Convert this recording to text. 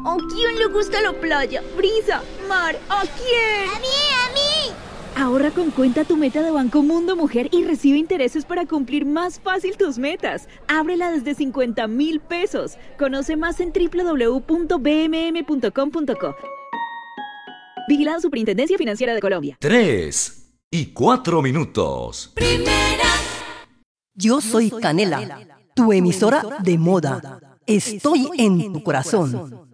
¿A quién le gusta la playa? Brisa, mar, ¿a quién? ¡A mí! Ahorra con Cuenta Tu Meta de Banco Mundo Mujer y recibe intereses para cumplir más fácil tus metas. Ábrela desde 50.000 pesos. Conoce más en www.bmm.com.co. Vigilada Superintendencia Financiera de Colombia. 3 y 4 minutos. Yo soy Canela, tu emisora de moda. Estoy en tu corazón.